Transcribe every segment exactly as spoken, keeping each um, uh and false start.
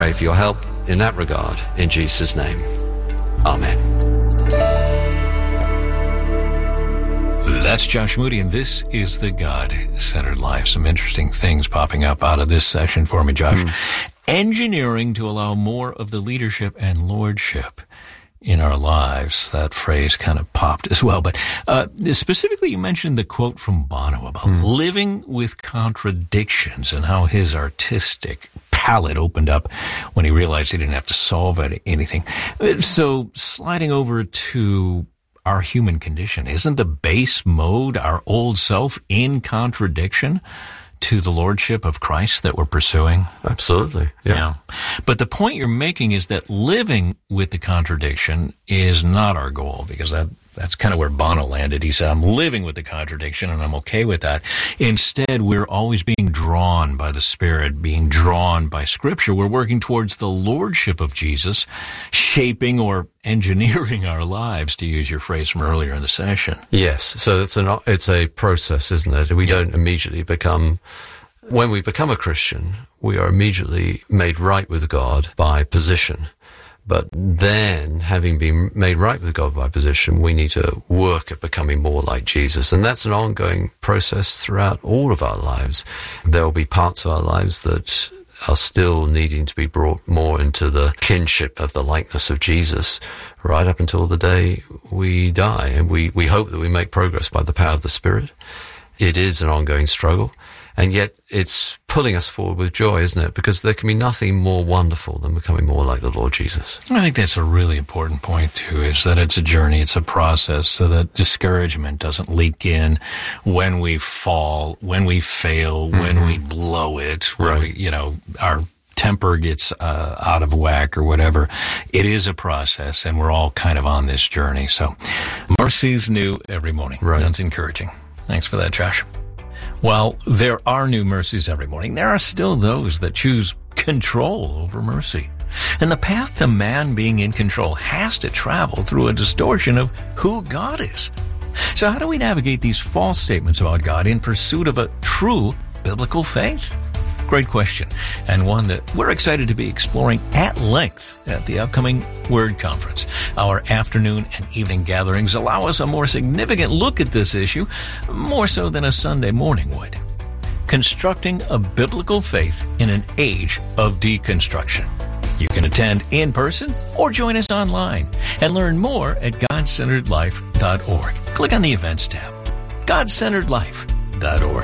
Pray for your help in that regard, in Jesus' name. Amen. That's Josh Moody, and this is the God-Centered Life. Some interesting things popping up out of this session for me, Josh. Mm. Engineering to allow more of the leadership and lordship in our lives. That phrase kind of popped as well. But uh, specifically, you mentioned the quote from Bono about mm. living with contradictions and how his artistic palette opened up when he realized he didn't have to solve anything. So sliding over to our human condition, isn't the base mode, our old self, in contradiction to the lordship of Christ that we're pursuing? Absolutely. Yeah. yeah. But the point you're making is that living with the contradiction is not our goal, because that that's kind of where Bono landed. He said, I'm living with the contradiction and I'm okay with that. Instead, we're always being drawn by the Spirit, being drawn by Scripture. We're working towards the lordship of Jesus, shaping or engineering our lives, to use your phrase from earlier in the session. Yes. So it's an it's a process, isn't it? We yeah. don't immediately become, when we become a Christian, we are immediately made right with God by position. But then, having been made right with God by position, we need to work at becoming more like Jesus. And that's an ongoing process throughout all of our lives. There will be parts of our lives that are still needing to be brought more into the kinship of the likeness of Jesus, right up until the day we die. And we, we hope that we make progress by the power of the Spirit. It is an ongoing struggle. And yet it's pulling us forward with joy, isn't it? Because there can be nothing more wonderful than becoming more like the Lord Jesus. I think that's a really important point, too, is that it's a journey, it's a process, so that discouragement doesn't leak in when we fall, when we fail, mm-hmm. when we blow it, when right. we, you know, our temper gets uh, out of whack or whatever. It is a process, and we're all kind of on this journey. So mercy's new every morning. Right. That's encouraging. Thanks for that, Josh. While there are new mercies every morning, there are still those that choose control over mercy. And the path to man being in control has to travel through a distortion of who God is. So how do we navigate these false statements about God in pursuit of a true biblical faith? Great question, and one that we're excited to be exploring at length at the upcoming Word Conference. Our afternoon and evening gatherings allow us a more significant look at this issue, more so than a Sunday morning would. Constructing a biblical faith in an age of deconstruction. You can attend in person or join us online and learn more at god centered life dot org. Click on the Events tab, god centered life dot org.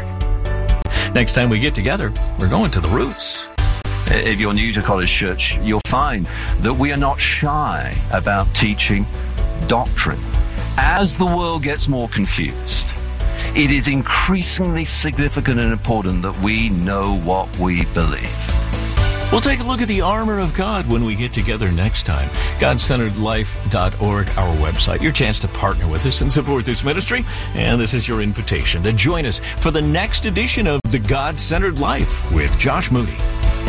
Next time we get together, we're going to the roots. If you're new to College Church, you'll find that we are not shy about teaching doctrine. As the world gets more confused, it is increasingly significant and important that we know what we believe. We'll take a look at the armor of God when we get together next time. god centered life dot org, our website. Your chance to partner with us and support this ministry. And this is your invitation to join us for the next edition of The God-Centered Life with Josh Moody.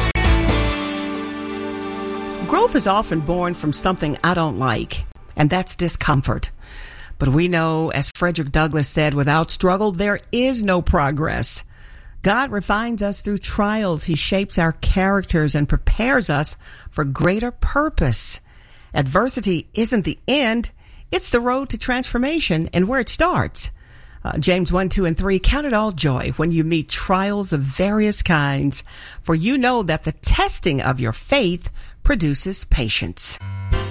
Growth is often born from something I don't like, and that's discomfort. But we know, as Frederick Douglass said, without struggle, there is no progress. God refines us through trials. He shapes our characters and prepares us for greater purpose. Adversity isn't the end. It's the road to transformation and where it starts. Uh, James one, two, and three, count it all joy when you meet trials of various kinds, for you know that the testing of your faith produces patience.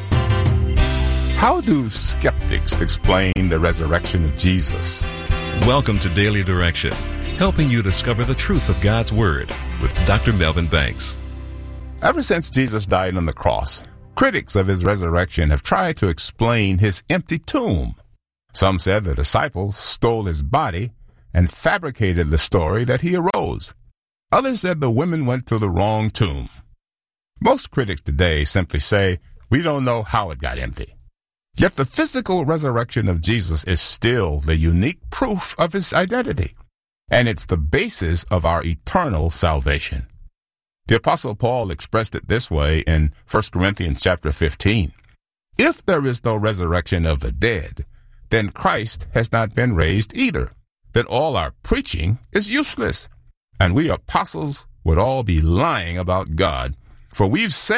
How do skeptics explain the resurrection of Jesus? Welcome to Daily Direction, helping you discover the truth of God's Word with Doctor Melvin Banks. Ever since Jesus died on the cross, critics of his resurrection have tried to explain his empty tomb. Some said the disciples stole his body and fabricated the story that he arose. Others said the women went to the wrong tomb. Most critics today simply say, we don't know how it got empty. Yet the physical resurrection of Jesus is still the unique proof of his identity. And it's the basis of our eternal salvation. The Apostle Paul expressed it this way in First Corinthians chapter fifteen. If there is no resurrection of the dead, then Christ has not been raised either. Then all our preaching is useless, and we apostles would all be lying about God, For we've said